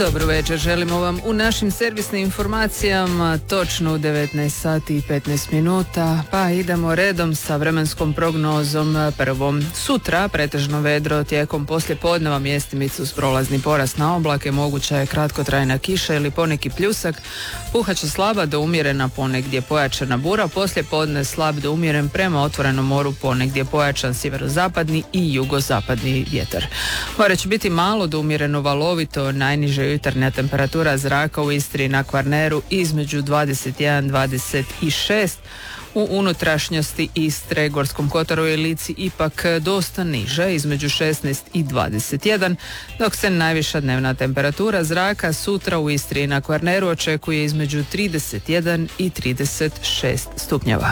Dobro večer, želimo vam u našim servisnim informacijama točno u 19 sati i 15 minuta, pa idemo redom sa vremenskom prognozom prvom. Sutra pretežno vedro tijekom poslijepodneva, mjestimicu uz prolazni porast na oblake, moguća je kratkotrajna kiša ili poneki pljusak, puhaće slaba do umjerena, ponegdje pojačana bura, poslijepodne slab do umjeren prema otvorenom moru, ponegdje pojačan sjeverozapadni i jugozapadni vjetar. More će biti malo do umjereno valovito, najniže jutarnja temperatura zraka u Istri i na Kvarneru između 21-26, u unutrašnjosti Istre, Gorskom kotaru i Lici ipak dosta niže, između 16 i 21, dok se najviša dnevna temperatura zraka sutra u Istri i na Kvarneru očekuje između 31 i 36 stupnjeva.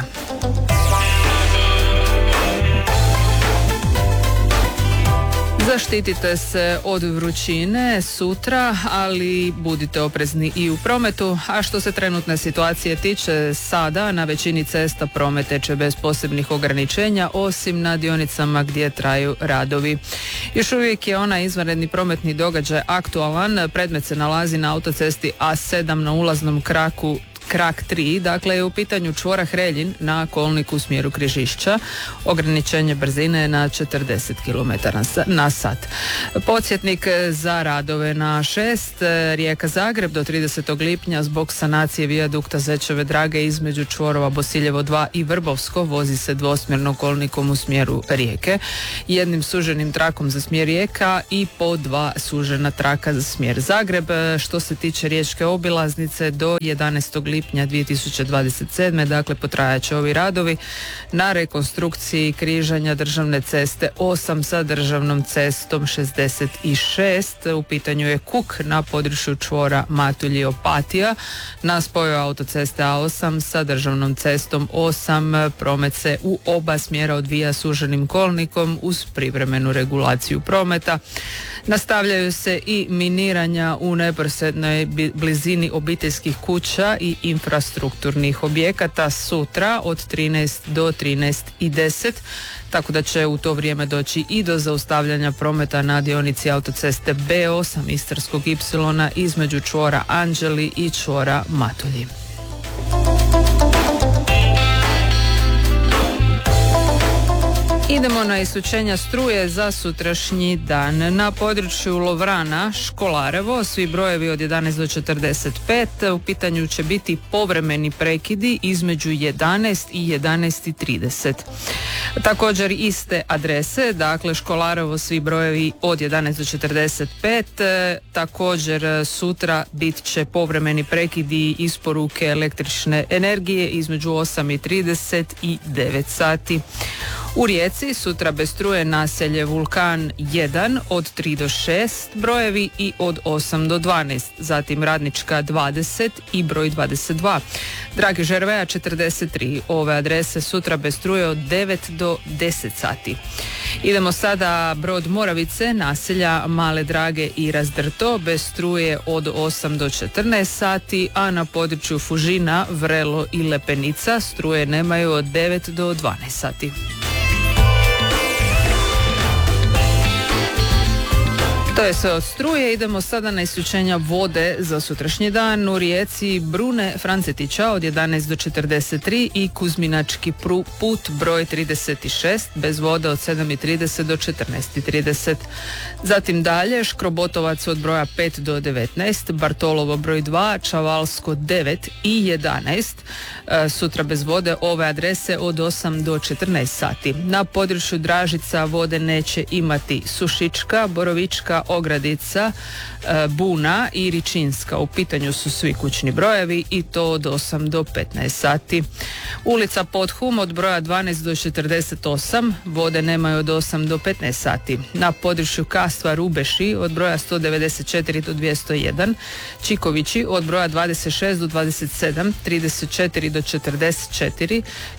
Zaštitite se od vrućine sutra, ali budite oprezni i u prometu. A što se trenutne situacije tiče, sada na većini cesta promet teče bez posebnih ograničenja, osim na dionicama gdje traju radovi. Još uvijek je onaj izvanredni prometni događaj aktualan. Predmet se nalazi na autocesti A7 na ulaznom kraku Krak 3, dakle je u pitanju čvora Hreljin na kolniku u smjeru Križišća. Ograničenje brzine je na 40 km na sat. Podsjetnik za radove na 6, Rijeka Zagreb do 30. lipnja zbog sanacije vijadukta Zečeve Drage između čvorova Bosiljevo 2 i Vrbovsko vozi se dvosmjerno kolnikom u smjeru Rijeke, jednim suženim trakom za smjer Rijeka i po 2 sužena traka za smjer Zagreb. Što se tiče riječke obilaznice do 11. lipnja 2027. dakle potrajat će ovi radovi na rekonstrukciji križanja državne ceste 8 sa državnom cestom 66. U pitanju je Kuk na području čvora Matulji Opatija, na spoju autoceste A8 sa državnom cestom 8. Promet se u oba smjera odvija suženim kolnikom uz privremenu regulaciju prometa. Nastavljaju se i miniranja u neposrednoj blizini obiteljskih kuća i infrastrukturnih objekata sutra od 13 do 13:10, tako da će u to vrijeme doći i do zaustavljanja prometa na dionici autoceste B8 Istarskog Y između čvora Anđeli i čvora Matulji. Idemo na isključenja struje za sutrašnji dan. Na području Lovrana, Školarevo, svi brojevi od 11 do 45, u pitanju će biti povremeni prekidi između 11 i 11:30. Također iste adrese, dakle Školarevo, svi brojevi od 11 do 45, također sutra bit će povremeni prekidi isporuke električne energije između 8:30 i 9 sati. U Rijeci sutra bez struje naselje Vulkan 1 od 3 do 6 brojevi i od 8 do 12, zatim Radnička 20 i broj 22. Dragi Žerveja 43, ove adrese sutra bez struje od 9 do 10 sati. Idemo sada Brod Moravice, naselja Male Drage i Razdrto, bez struje od 8 do 14 sati, a na području Fužina, Vrelo i Lepenica struje nemaju od 9 do 12 sati. To je sve od struje. Idemo sada na isključenja vode za sutrašnji dan. U Rijeci Brune Francetića od 11 do 43 i Kuzminački put broj 36 bez vode od 7:30 do 14:30. Zatim dalje Škrobotovac od broja 5 do 19, Bartolovo broj 2, Čavalsko 9 i 11. Sutra bez vode, ove adrese od 8 do 14 sati. Na području Dražica vode neće imati Sušička, Borovička, Ogradica, Buna i Ričinska. U pitanju su svi kućni brojevi i to od 8 do 15 sati. Ulica Podhum od broja 12 do 48, vode nemaju od 8 do 15 sati. Na području Kastva Rubeši od broja 194 do 201, Čikovići od broja 26 do 27, 34 do 44,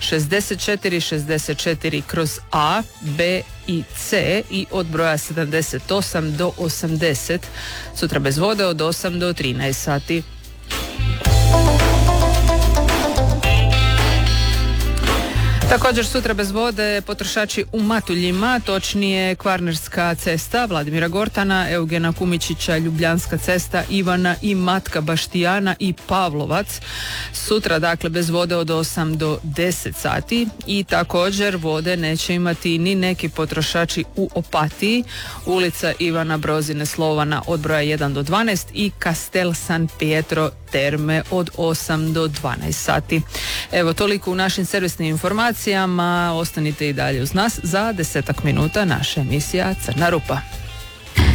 64 kroz A, B i C i od broja 78 do 80. Sutra bez vode od 8 do 13 sati. Također sutra bez vode potrošači u Matuljima, točnije Kvarnerska cesta Vladimira Gortana, Eugena Kumičića, Ljubljanska cesta Ivana i Matka Baštijana i Pavlovac. Sutra dakle bez vode od 8 do 10 sati i također vode neće imati ni neki potrošači u Opatiji, ulica Ivana Brozine Slovana od broja 1 do 12 i Castel San Pietro Terme od 8 do 12 sati. Evo toliko u našim servisnim informacijama, ostanite i dalje uz nas, za 10 minuta naša emisija Crna rupa.